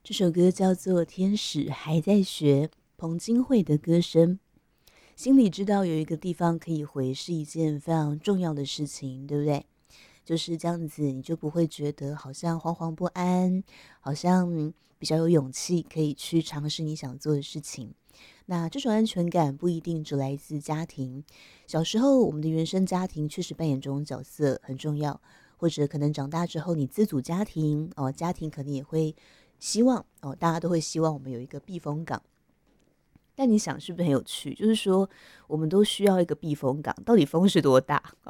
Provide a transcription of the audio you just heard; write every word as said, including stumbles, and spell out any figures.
这首歌叫做《天使还在学》，彭金慧的歌声。心里知道有一个地方可以回，是一件非常重要的事情，对不对？就是这样子，你就不会觉得好像惶惶不安，好像比较有勇气可以去尝试你想做的事情。那这种安全感不一定只来自家庭，小时候我们的原生家庭确实扮演这种角色很重要，或者可能长大之后你自组家庭哦，家庭可能也会希望哦，大家都会希望我们有一个避风港。但你想是不是很有趣？就是说，我们都需要一个避风港，到底风是多大？